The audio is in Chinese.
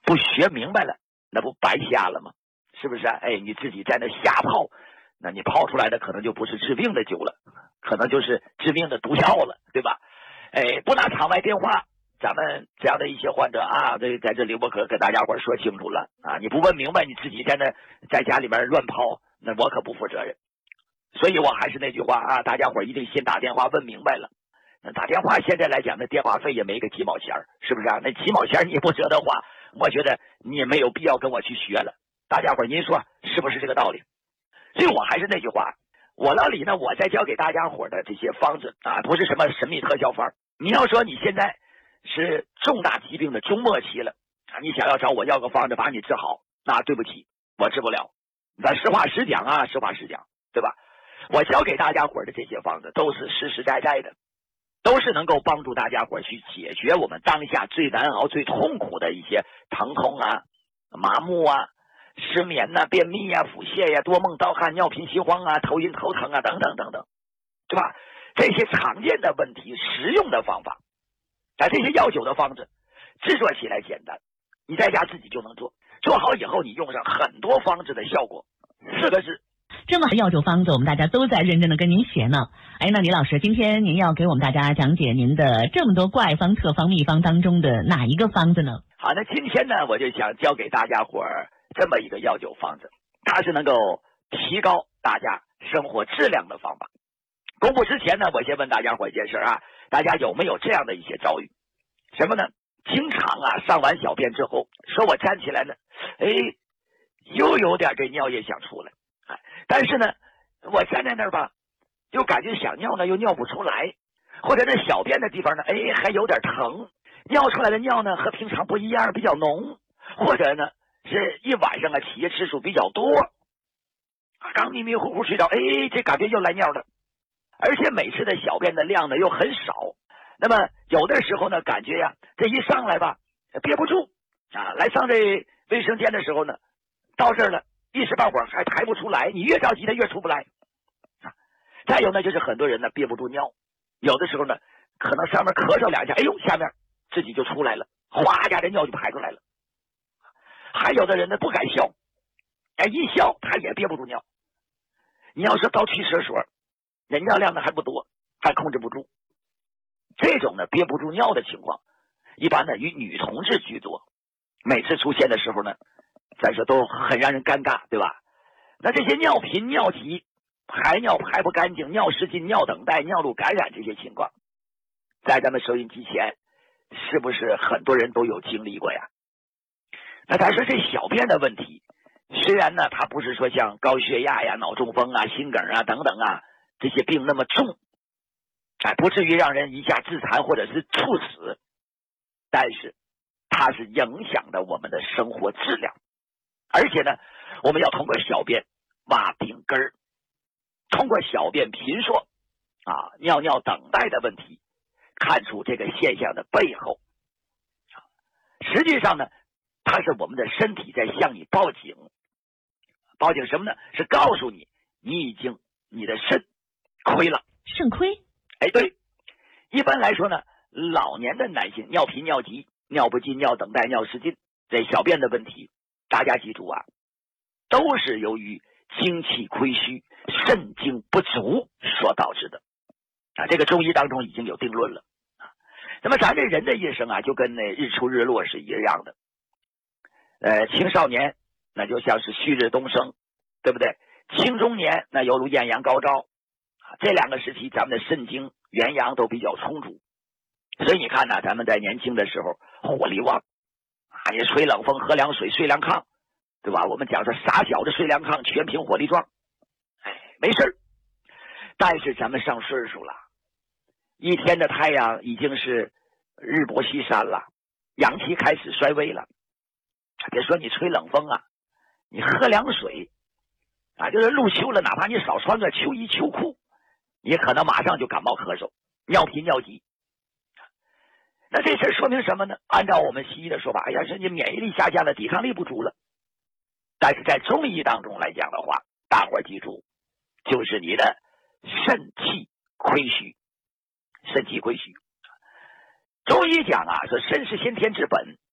不学明白了，那不白瞎了吗？是不是啊？你自己在那瞎泡，那你泡出来的可能就不是治病的酒了，可能就是致命的毒药了，对吧？不拿场外电话，咱们这样的一些患者啊，在这里我可跟大家伙说清楚了啊！你不问明白，你自己在家里边乱泡，那我可不负责任。所以我还是那句话啊，大家伙一定先打电话问明白了。那打电话现在来讲，那电话费也没个几毛钱，是不是啊？那几毛钱你不折的话，我觉得你也没有必要跟我去学了。大家伙您说是不是这个道理？所以我还是那句话，我老李呢，我在教给大家伙的这些方子啊，不是什么神秘特效方。你要说你现在是重大疾病的中末期了啊，你想要找我要个方子把你治好，那对不起，我治不了。咱实话实讲啊，实话实讲，对吧？我教给大家伙的这些方子都是实实在在的，都是能够帮助大家伙去解决我们当下最难熬、最痛苦的一些疼痛啊、麻木啊、失眠啊、便秘啊、腹泻呀、多梦盗汗、尿频心慌啊、头晕头疼啊等等等等，对吧？这些常见的问题，实用的方法，这些药酒的方子制作起来简单，你在家自己就能做，做好以后你用上很多方子的效果，4个字。 这么药酒方子，我们大家都在认真的跟您学呢。那李老师，今天您要给我们大家讲解您的这么多怪方、特方、秘方当中的哪一个方子呢？ 好，那今天呢，我就想教给大家伙这么一个药酒方子，它是能够提高大家生活质量的方法。公布之前呢，我先问大家伙一件事啊，大家有没有这样的一些遭遇？什么呢？经常啊上完小便之后，说我站起来呢，又有点这尿液想出来，但是呢，我站在那儿吧，又感觉想尿呢，又尿不出来，或者这小便的地方呢，还有点疼，尿出来的尿呢和平常不一样，比较浓，或者呢是一晚上啊起夜次数比较多，刚迷迷糊糊睡着，这感觉又来尿了，而且每次的小便的量呢又很少。那么有的时候呢，感觉呀，这一上来吧，憋不住啊，来上这卫生间的时候呢，到这儿了，一时半会儿还排不出来，你越着急他越出不来啊。再有呢，就是很多人呢憋不住尿，有的时候呢，可能上面咳嗽2下，下面自己就出来了，哗家这尿就排出来了。还有的人呢不敢笑，一笑他也憋不住尿。你要说到去厕所，人尿量呢还不多，还控制不住。这种呢憋不住尿的情况，一般呢与女同志居多。每次出现的时候呢，咱说都很让人尴尬，对吧？那这些尿频、尿急、排尿排不干净、尿失禁、尿等待、尿路感染这些情况，在咱们收音机前，是不是很多人都有经历过呀？那咱说这小便的问题，虽然呢它不是说像高血压呀、脑中风啊、心梗啊等等啊这些病那么重，不至于让人一下致残或者是猝死，但是它是影响的我们的生活质量。而且呢，我们要通过小便挖病根儿，通过小便频数尿尿等待的问题，看出这个现象的背后。实际上呢，它是我们的身体在向你报警。报警什么呢？是告诉你你的肾亏了。 肾亏？ 对。一般来说呢，老年的男性尿频、尿急、尿不尽、尿等待、尿失禁，这小便的问题，大家记住啊，都是由于精气亏虚、肾精不足所导致的这个中医当中已经有定论了那么咱这人的一生就跟那日出日落是一样的。青少年那就像是旭日东升，对不对？青中年那犹如艳阳高照这2个时期咱们的肾精元阳都比较充足，所以你看咱们在年轻的时候火力旺也吹冷风、喝凉水、睡凉炕，对吧？我们讲说傻小子睡凉炕，全凭火力壮，没事。但是咱们上岁数了，一天的太阳已经是日薄西山了，阳气开始衰微了。别说你吹冷风你喝凉水就是入秋了，哪怕你少穿个秋衣秋裤，你可能马上就感冒咳嗽、尿频尿急。那这事说明什么呢？按照我们西医的说法，是你免疫力下降了，抵抗力不足了。但是在中医当中来讲的话，大伙儿记住，就是你的肾气亏虚。肾气亏虚，中医讲说肾是先天之本，